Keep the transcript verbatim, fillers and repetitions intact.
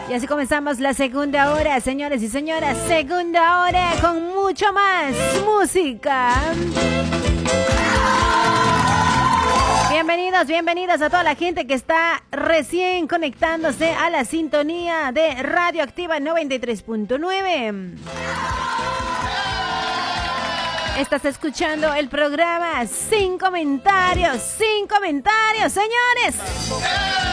Y así comenzamos la segunda hora, señores y señoras. Segunda hora con mucho más música. Bienvenidos, bienvenidos a toda la gente que está recién conectándose a la sintonía de Radioactiva noventa y tres punto nueve. Estás escuchando el programa Sin Comentarios, Sin Comentarios, señores.